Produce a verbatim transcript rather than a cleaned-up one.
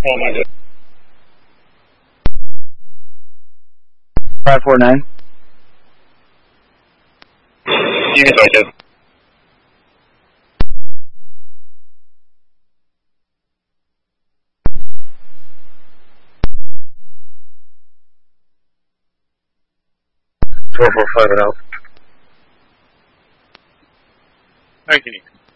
Oh my god. five four nine. Give me a second. Four four five and out. Thank you.